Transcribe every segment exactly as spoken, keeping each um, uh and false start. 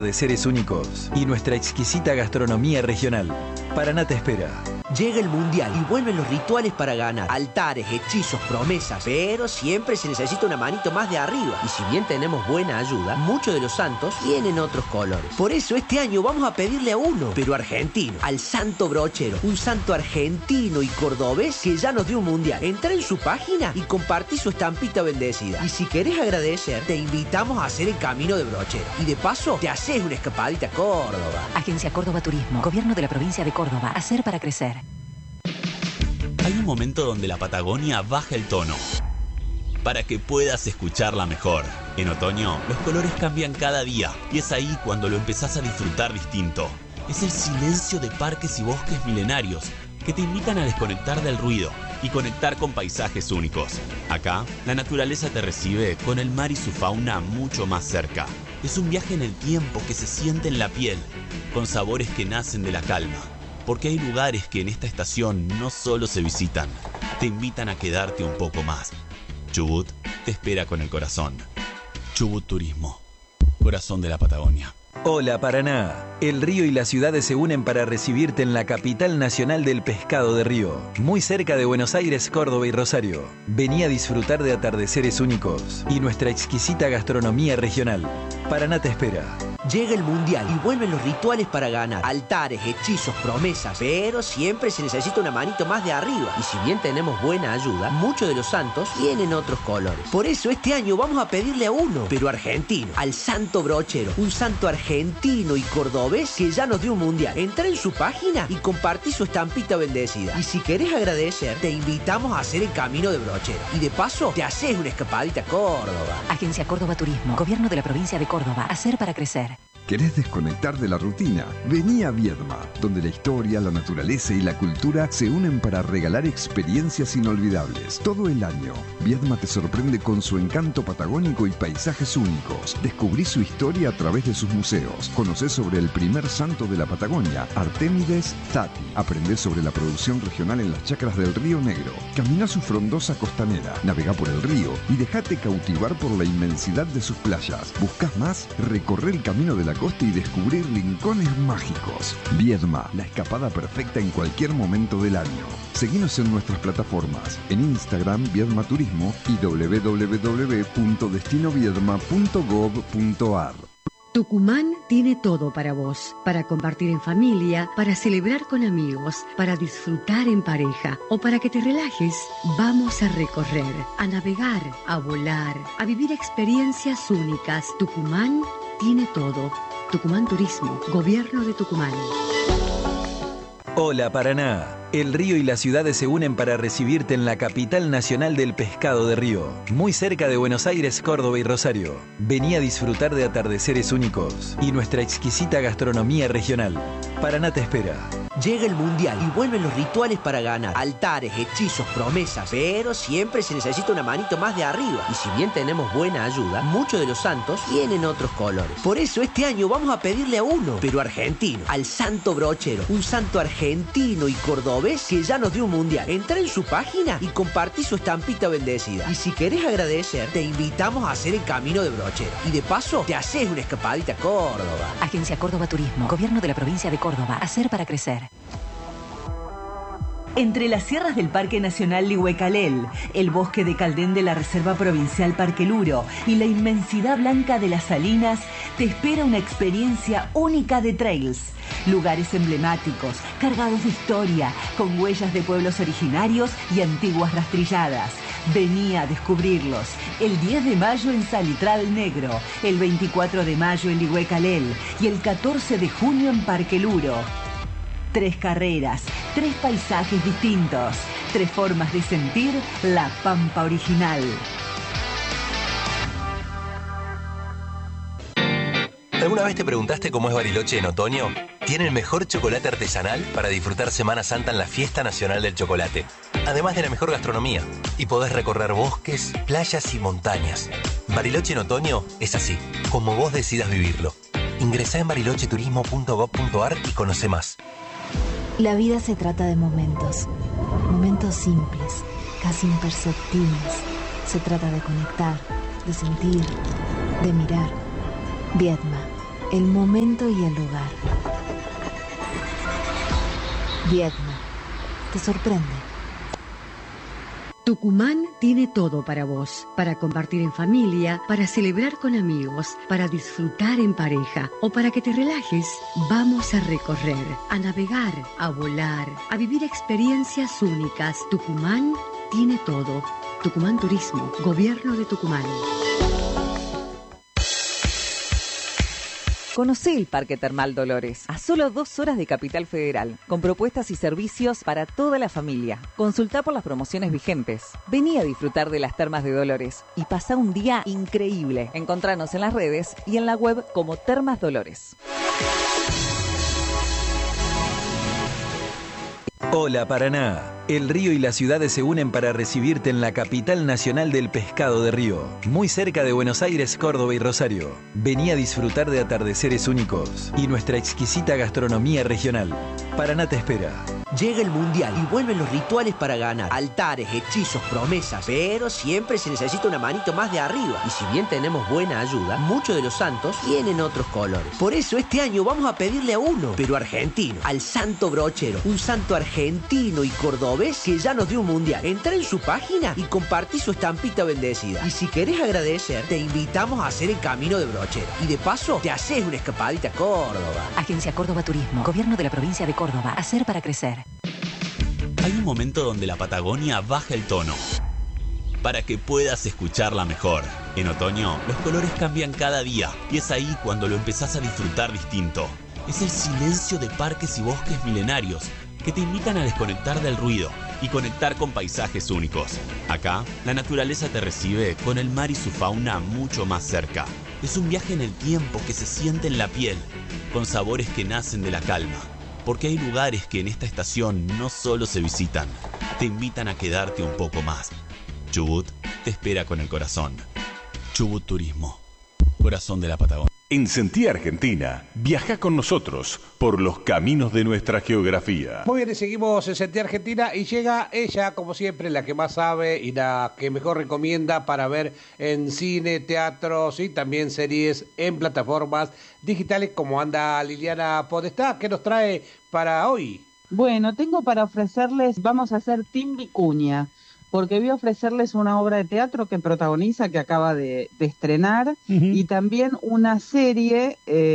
de seres únicos y nuestra exquisita gastronomía regional. Paraná te espera. Llega el Mundial y vuelven los rituales para ganar. Altares, hechizos, promesas. Pero siempre se necesita una manito más de arriba. Y si bien tenemos buena ayuda, muchos de los santos tienen otros colores. Por eso este año vamos a pedirle a uno, pero argentino, al Santo Brochero. Un santo argentino y cordobés que ya nos dio un Mundial. Entra en su página y compartí su estampita bendecida. Y si querés agradecer, te invitamos a hacer el camino de Brochero. Y de paso, te haces una escapadita a Córdoba. Agencia Córdoba Turismo. Gobierno de la provincia de Córdoba. Hacer para crecer. Hay un momento donde la Patagonia baja el tono para que puedas escucharla mejor. En otoño, los colores cambian cada día y es ahí cuando lo empezás a disfrutar distinto. Es el silencio de parques y bosques milenarios que te invitan a desconectar del ruido y conectar con paisajes únicos. Acá, la naturaleza te recibe con el mar y su fauna mucho más cerca. Es un viaje en el tiempo que se siente en la piel, con sabores que nacen de la calma. Porque hay lugares que en esta estación no solo se visitan, te invitan a quedarte un poco más. Chubut te espera con el corazón. Chubut Turismo, corazón de la Patagonia. Hola Paraná, el río y las ciudades se unen para recibirte en la capital nacional del pescado de río, muy cerca de Buenos Aires, Córdoba y Rosario. Vení a disfrutar de atardeceres únicos y nuestra exquisita gastronomía regional. Paraná te espera. Llega el Mundial y vuelven los rituales para ganar. Altares, hechizos, promesas. Pero siempre se necesita una manito más de arriba. Y si bien tenemos buena ayuda, muchos de los santos tienen otros colores. Por eso este año vamos a pedirle a uno, pero argentino, al Santo Brochero. Un santo argentino y cordobés que ya nos dio un Mundial. Entra en su página y compartí su estampita bendecida. Y si querés agradecer, te invitamos a hacer el camino de Brochero. Y de paso, te haces una escapadita a Córdoba. Agencia Córdoba Turismo. Gobierno de la provincia de Córdoba. Hacer para crecer. ¿Querés desconectar de la rutina? Vení a Viedma, donde la historia, la naturaleza y la cultura se unen para regalar experiencias inolvidables. Todo el año, Viedma te sorprende con su encanto patagónico y paisajes únicos. Descubrí su historia a través de sus museos. Conocés sobre el primer santo de la Patagonia, Artemides Tati. Aprendés sobre la producción regional en las chacras del Río Negro. Camina su frondosa costanera, navegá por el río y dejate cautivar por la inmensidad de sus playas. ¿Buscás más? Recorre el camino de la costa y descubrir rincones mágicos. Viedma, la escapada perfecta en cualquier momento del año. Seguinos en nuestras plataformas, en Instagram Viedma Turismo y doble u doble u doble u punto destino viedma punto gob punto ar. Tucumán tiene todo para vos, para compartir en familia, para celebrar con amigos, para disfrutar en pareja o para que te relajes. Vamos a recorrer, a navegar, a volar, a vivir experiencias únicas. Tucumán tiene todo. Tucumán Turismo, Gobierno de Tucumán. Hola Paraná, el río y las ciudades se unen para recibirte en la capital nacional del pescado de río, muy cerca de Buenos Aires, Córdoba y Rosario. Vení a disfrutar de atardeceres únicos y nuestra exquisita gastronomía regional. Paraná te espera. Llega el Mundial y vuelven los rituales para ganar. Altares, hechizos, promesas. Pero siempre se necesita una manito más de arriba. Y si bien tenemos buena ayuda, muchos de los santos tienen otros colores. Por eso este año vamos a pedirle a uno, pero argentino, al Santo Brochero. Un santo argentino y cordobés que ya nos dio un Mundial. Entra en su página y compartí su estampita bendecida. Y si querés agradecer, te invitamos a hacer el camino de Brochero. Y de paso, te haces una escapadita a Córdoba. Agencia Córdoba Turismo. Gobierno de la provincia de Córdoba. Hacer para crecer. Entre las sierras del Parque Nacional Lihuecalel, el bosque de Caldén de la Reserva Provincial Parque Luro y la inmensidad blanca de las salinas, te espera una experiencia única de trails. Lugares emblemáticos, cargados de historia, con huellas de pueblos originarios y antiguas rastrilladas. Vení a descubrirlos. El diez de mayo en Salitral Negro, el veinticuatro de mayo en Lihuecalel y el catorce de junio en Parque Luro. Tres carreras, tres paisajes distintos, tres formas de sentir la Pampa original. ¿Alguna vez te preguntaste cómo es Bariloche en otoño? Tiene el mejor chocolate artesanal para disfrutar Semana Santa en la Fiesta Nacional del Chocolate. Además de la mejor gastronomía. Y podés recorrer bosques, playas y montañas. Bariloche en otoño es así, como vos decidas vivirlo. Ingresá en bariloche turismo punto gob punto ar y conoce más. La vida se trata de momentos, momentos simples, casi imperceptibles. Se trata de conectar, de sentir, de mirar. Viedma, el momento y el lugar. Viedma, te sorprende. Tucumán tiene todo para vos, para compartir en familia, para celebrar con amigos, para disfrutar en pareja o para que te relajes. Vamos a recorrer, a navegar, a volar, a vivir experiencias únicas. Tucumán tiene todo. Tucumán Turismo, Gobierno de Tucumán. Conocé el Parque Termal Dolores, a solo dos horas de Capital Federal, con propuestas y servicios para toda la familia. Consultá por las promociones vigentes. Vení a disfrutar de las termas de Dolores y pasá un día increíble. Encontranos en las redes y en la web como Termas Dolores. Hola Paraná, el río y las ciudades se unen para recibirte en la capital nacional del pescado de río, muy cerca de Buenos Aires, Córdoba y Rosario. Vení a disfrutar de atardeceres únicos y nuestra exquisita gastronomía regional. Paraná te espera. Llega el Mundial y vuelven los rituales para ganar. Altares, hechizos, promesas. Pero siempre se necesita una manito más de arriba. Y si bien tenemos buena ayuda, muchos de los santos tienen otros colores. Por eso este año vamos a pedirle a uno, pero argentino, al Santo Brochero. Un santo argentino y cordobés que ya nos dio un Mundial. Entra en su página y compartí su estampita bendecida. Y si querés agradecer, te invitamos a hacer el camino de Brochero. Y de paso, te haces una escapadita a Córdoba. Agencia Córdoba Turismo, Gobierno de la Provincia de Córdoba. Hacer para crecer. Hay un momento donde la Patagonia baja el tono para que puedas escucharla mejor. En otoño, los colores cambian cada día y es ahí cuando lo empezás a disfrutar distinto. Es el silencio de parques y bosques milenarios que te invitan a desconectar del ruido y conectar con paisajes únicos. Acá, la naturaleza te recibe con el mar y su fauna mucho más cerca. Es un viaje en el tiempo que se siente en la piel, con sabores que nacen de la calma. Porque hay lugares que en esta estación no solo se visitan, te invitan a quedarte un poco más. Chubut te espera con el corazón. Chubut Turismo, corazón de la Patagonia. En Sentí Argentina, viaja con nosotros por los caminos de nuestra geografía. Muy bien, y seguimos en Sentí Argentina y llega ella, como siempre, la que más sabe y la que mejor recomienda para ver en cine, teatros y también series en plataformas digitales. Como anda Liliana Podestá, ¿qué nos trae para hoy? Bueno, tengo para ofrecerles, vamos a hacer Team Vicuña, porque voy a ofrecerles una obra de teatro que protagoniza, que acaba de, de estrenar, uh-huh. y también una serie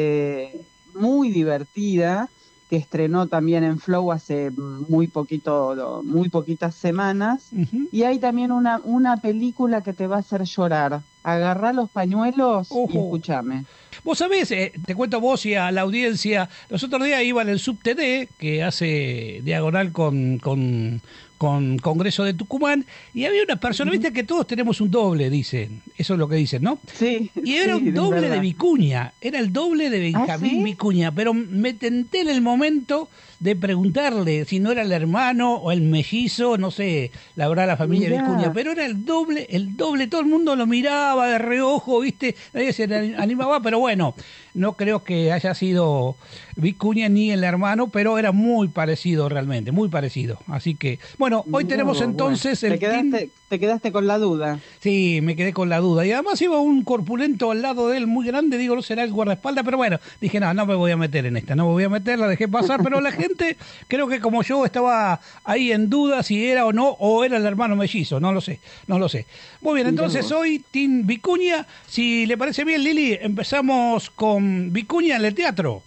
eh, muy divertida que estrenó también en Flow hace muy poquito, muy poquitas semanas, uh-huh. y hay también una, una película que te va a hacer llorar. Agarrá los pañuelos uh-huh. y escúchame. Vos sabés, eh, te cuento a vos y a la audiencia, los otros días iba en el SubTD, que hace diagonal con, con, con Congreso de Tucumán, y había una persona, uh-huh. viste que todos tenemos un doble, dicen, eso es lo que dicen, ¿no? Sí. Y era sí, un doble de Vicuña, era el doble de Benjamín ¿Ah, sí? Vicuña, pero me tenté en el momento de preguntarle si no era el hermano o el mellizo, no sé, la verdad la familia Mirá. Vicuña, pero era el doble, el doble, todo el mundo lo miraba de reojo, viste, nadie se animaba, pero bueno, no creo que haya sido Vicuña ni el hermano, pero era muy parecido realmente, muy parecido, así que, bueno, hoy no, tenemos entonces bueno, el te quedaste, team... te quedaste con la duda. Sí, me quedé con la duda, y además iba un corpulento al lado de él, muy grande, digo, no será el guardaespaldas, pero bueno, dije, no, no me voy a meter en esta, no me voy a meter, la dejé pasar, pero la gente creo que como yo estaba ahí en duda si era o no, o era el hermano mellizo, no lo sé, no lo sé. Muy bien, entonces hoy Team Vicuña, si le parece bien, Lili, empezamos con Vicuña en el teatro.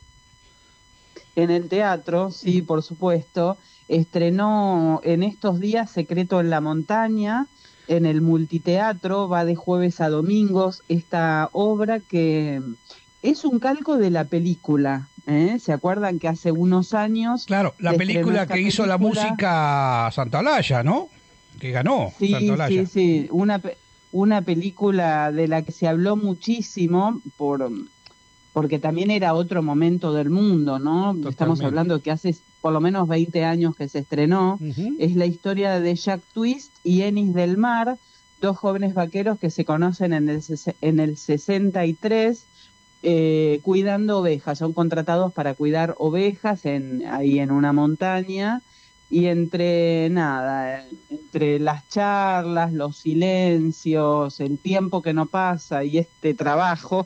En el teatro, sí, por supuesto, estrenó en estos días Secreto en la Montaña, en el multiteatro, va de jueves a domingos, esta obra que es un calco de la película. ¿Eh? ¿Se acuerdan que hace unos años... Claro, la película que película... hizo la música Santolaya, ¿no? Que ganó sí, Santolaya. Sí, sí, una, una película de la que se habló muchísimo por porque también era otro momento del mundo, ¿no? Totalmente. Estamos hablando que hace por lo menos veinte años que se estrenó. Uh-huh. Es la historia de Jack Twist y Ennis del Mar, dos jóvenes vaqueros que se conocen en el, en el sesenta y tres... Eh, cuidando ovejas, son contratados para cuidar ovejas en, ahí en una montaña y entre nada, entre las charlas, los silencios, el tiempo que no pasa y este trabajo,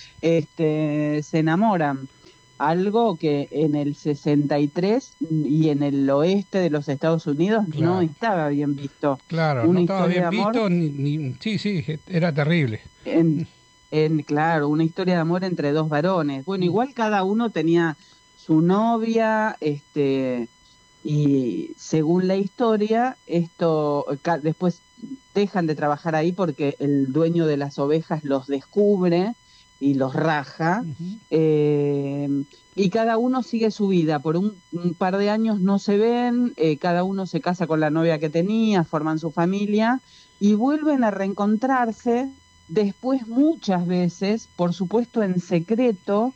este, se enamoran. Algo que en el sesenta y tres y en el oeste de los Estados Unidos claro. no estaba bien visto. Claro, una no estaba bien visto, ni, ni, sí, sí, era terrible. En, en, claro, una historia de amor entre dos varones. Bueno, igual cada uno tenía su novia, este... y según la historia, esto después dejan de trabajar ahí porque el dueño de las ovejas los descubre y los raja, uh-huh. eh, y cada uno sigue su vida. Por un, un par de años no se ven, eh, cada uno se casa con la novia que tenía, forman su familia y vuelven a reencontrarse después muchas veces, por supuesto en secreto,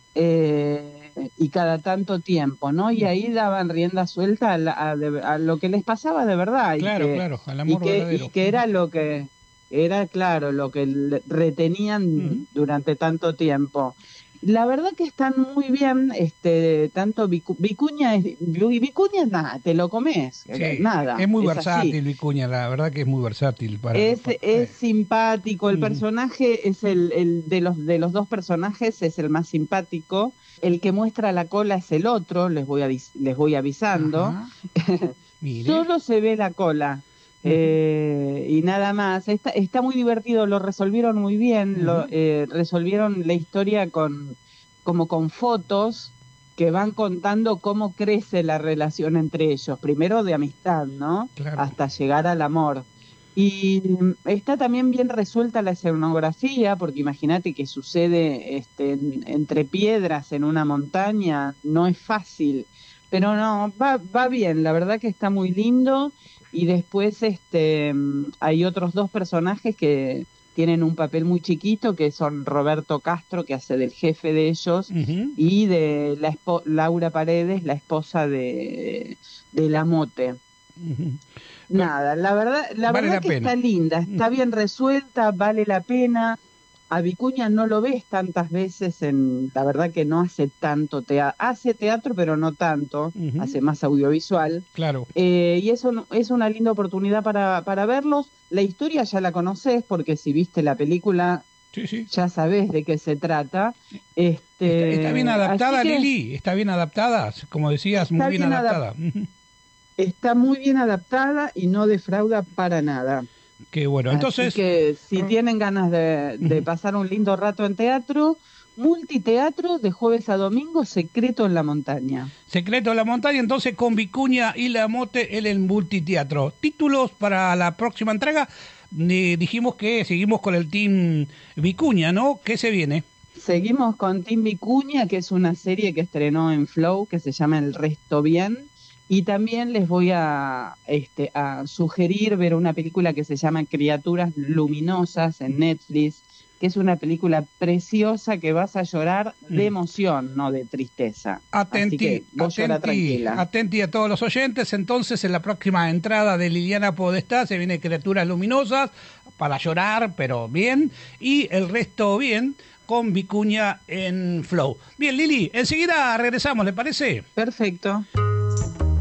eh, y cada tanto tiempo, ¿no? Y ahí daban rienda suelta a, la, a, de, a lo que les pasaba de verdad. Claro, y que, claro, al amor y que, verdadero. Y que era lo que, era claro, lo que retenían uh-huh. durante tanto tiempo. La verdad que están muy bien, este, tanto Vicu, Vicuña, es, Vicuña nada, te lo comes, sí, nada. Es muy es versátil así. Vicuña, la verdad que es muy versátil. Para, es para, es eh. simpático, el uh-huh. personaje es el, el de los de los dos personajes es el más simpático, el que muestra la cola es el otro, les voy avis, les voy avisando. Solo se ve la cola. Eh, y nada más, está, está muy divertido, lo resolvieron muy bien, uh-huh. lo, eh, resolvieron la historia con como con fotos que van contando cómo crece la relación entre ellos, primero de amistad, ¿no? Claro. Hasta llegar al amor. Y está también bien resuelta la escenografía, porque imagínate que sucede este, en, entre piedras en una montaña, no es fácil, pero no, va, va bien, la verdad que está muy lindo. Y después este hay otros dos personajes que tienen un papel muy chiquito, que son Roberto Castro, que hace del jefe de ellos, uh-huh. y de la espo- Laura Paredes, la esposa de, de Lamote. Uh-huh. Nada, la verdad, la vale verdad la que pena. Está linda, está bien resuelta, vale la pena. A Vicuña no lo ves tantas veces, en la verdad que no hace tanto teatro, hace teatro pero no tanto, uh-huh. hace más audiovisual. Claro. Eh, y eso es una linda oportunidad para, para verlos. La historia ya la conoces porque si viste la película sí, sí. ya sabés de qué se trata. Este, está, está bien adaptada, que, Lili, está bien adaptada, como decías, muy bien, bien adaptada. Adap- está muy bien adaptada y no defrauda para nada. Qué bueno, entonces... Así que si tienen ganas de, de pasar un lindo rato en teatro, multiteatro de jueves a domingo, Secreto en la Montaña. Secreto en la Montaña, entonces con Vicuña y Lamote en el multiteatro. Títulos para la próxima entrega, eh, dijimos que seguimos con el Team Vicuña, ¿no? ¿Qué se viene? Seguimos con Team Vicuña, que es una serie que estrenó en Flow, que se llama El Resto Bien. Y también les voy a, este, a sugerir ver una película que se llama Criaturas Luminosas en Netflix, que es una película preciosa que vas a llorar de emoción, no de tristeza. Atenti, Así que vos atenti, llora tranquila. Atenti a todos los oyentes. Entonces, en la próxima entrada de Liliana Podestá se viene Criaturas Luminosas para llorar, pero bien. Y El Resto Bien, con Vicuña en Flow. Bien, Lili, enseguida regresamos, ¿le parece? Perfecto.